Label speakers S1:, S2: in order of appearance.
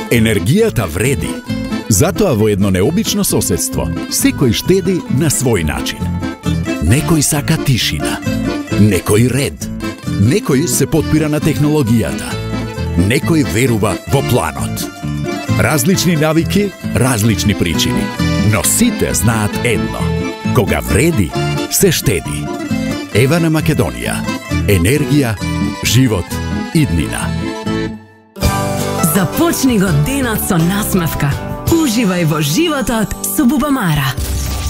S1: Енергијата вреди. Затоа во едно необично соседство секој штеди на свој начин. Некој сака тишина, некој ред, некој се потпира на технологијата, некој верува во планот. Различни навики, различни причини, но сите знаат едно: кога вреди, се штеди. Ева на Македонија. Енергија, живот, иднина.
S2: Започни го денот со насмевка. Уживај во животот со Бубамара.